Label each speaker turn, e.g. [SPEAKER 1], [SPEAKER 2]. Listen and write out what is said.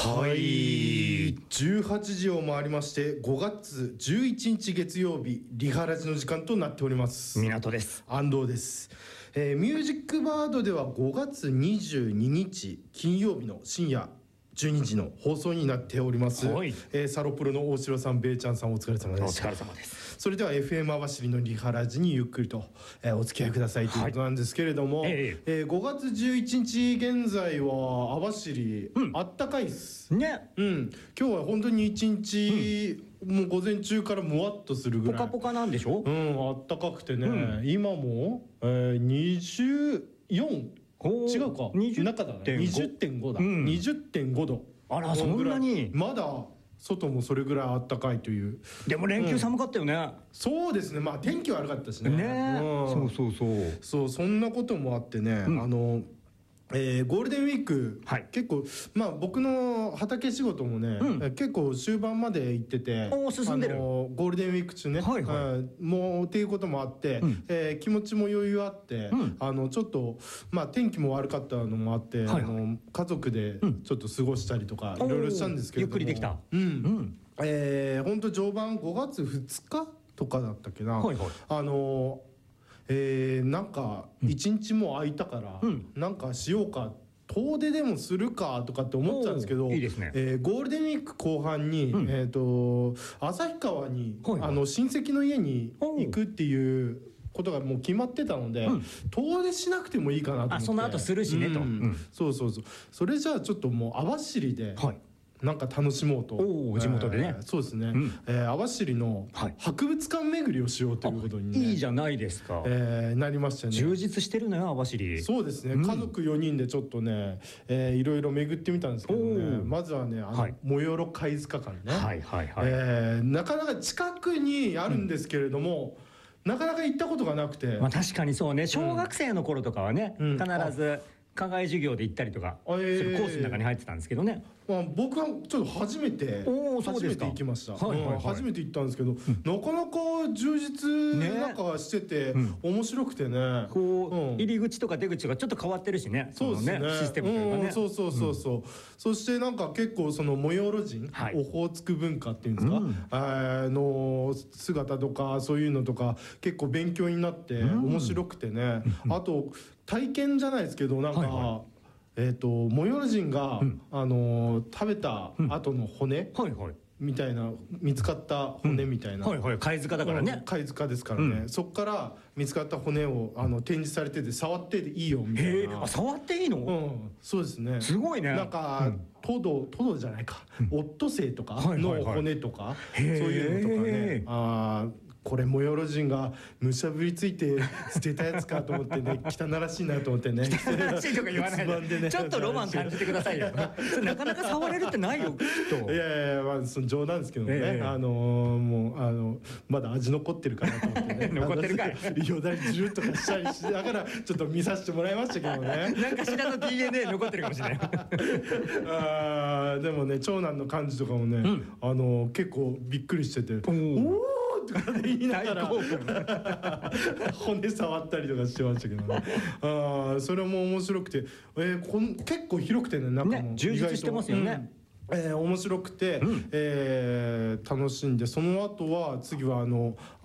[SPEAKER 1] はい、18時を回りまして5月11日月曜日リハラジの時間となっております。
[SPEAKER 2] 港です。
[SPEAKER 1] 安藤です。ミュージックバードでは5月22日金曜日の深夜12時の放送になっております。
[SPEAKER 2] はい、
[SPEAKER 1] サロプロの大城さん、ベイちゃんさん、お疲れ様です。
[SPEAKER 2] お疲れ様です。
[SPEAKER 1] それでは FM 網走のリハラジにゆっくりと、お付き合いくださいということなんですけれども、5月11日現在は網走、あったかいっす
[SPEAKER 2] ね。
[SPEAKER 1] 今日は本当に一日、もう午前中からムワッとするぐらい
[SPEAKER 2] ポカポカなんでしょ。
[SPEAKER 1] あったかくてね、今も、24違うか、中だね、20.5だ、20.5度。
[SPEAKER 2] あら、そんなに。
[SPEAKER 1] まだ外もそれぐらいあったかいという。
[SPEAKER 2] でも連休寒かったよね。
[SPEAKER 1] そうですね、まあ天気悪かったしね。そうそんなこともあってね、ゴールデンウィーク、結構まあ僕の畑仕事もね、結構終盤まで行ってて、
[SPEAKER 2] 進んでる
[SPEAKER 1] ゴールデンウィーク中ね、もうっていうこともあって、気持ちも余裕あって、ちょっとまあ天気も悪かったのもあって、家族でちょっと過ごしたりとかいろいろしたんですけれども、
[SPEAKER 2] ゆっくりできた。
[SPEAKER 1] 本当序盤5月2日とかだったっけな、なんか一日も空いたから、なんかしようか、遠出でもするかとかって思ってたんですけど、ゴールデンウィーク後半に旭川に親戚の家に行くっていうことがもう決まってたので、遠出しなくてもいいかなと思って。
[SPEAKER 2] その後するしねと。
[SPEAKER 1] そうそれじゃあちょっともう網走でなんか楽しもうと、
[SPEAKER 2] 地元でね。
[SPEAKER 1] そうですね、網走の博物館巡りをしようということに、
[SPEAKER 2] いいじゃないですか。
[SPEAKER 1] なりましたね。
[SPEAKER 2] 充実してるのよ網走。
[SPEAKER 1] そうですね、家族4人でちょっとね、いろいろ巡ってみたんですけどね、まずはね、最寄貝塚館ね、なかなか近くにあるんですけれども、なかなか行ったことがなくて。
[SPEAKER 2] 確かにそうね、小学生の頃とかはね、必ず課外授業で行ったりとかするコースの中に入ってたんですけどね。
[SPEAKER 1] 僕はちょっと初めて行きました。初めて行ったんですけど、なかなか充実なんかしてて面白くてね、
[SPEAKER 2] 入り口とか出口がちょっと変わってるしね。
[SPEAKER 1] そうですね、
[SPEAKER 2] システムというかね。
[SPEAKER 1] そしてなんか結構その模様路人、オホーツク文化っていうんですか、の姿とかそういうのとか結構勉強になって面白くてね。あと体験じゃないですけど、なんか模様人が食べた後の骨みたいな、見つかった骨みたいな、
[SPEAKER 2] 貝塚だからね、
[SPEAKER 1] 貝塚ですからね、そこから見つかった骨を展示されてて、触っていいよみたいな。
[SPEAKER 2] 触っていいの？
[SPEAKER 1] そうですね、
[SPEAKER 2] すごいね。
[SPEAKER 1] なんかトドじゃないか、オットセイとかの骨とか、そういうのとかね、これ模様路人がむしゃぶりついて捨てたやつかと思ってね、汚らしいなと思ってね。
[SPEAKER 2] 汚らしいとか言わないで、ちょっとロマン感じてくださいよ。なかなか触れるってないよきっと。
[SPEAKER 1] いやまあその冗談ですけどね、もうまだ味残ってるかなと思ってね。
[SPEAKER 2] 残ってるかい。
[SPEAKER 1] よだれジューとかしたりしながらちょっと見させてもらいましたけどね。
[SPEAKER 2] なんかしらの DNA 残ってるかもしれない。
[SPEAKER 1] でもね、長男の感じとかもね、結構びっくりしてて、おおとか言いながら骨触ったりとかしてましたけどね。それも面白くて、結構広くてね、中も
[SPEAKER 2] 充実してますよね。
[SPEAKER 1] 面白くて楽しんで、その後は次は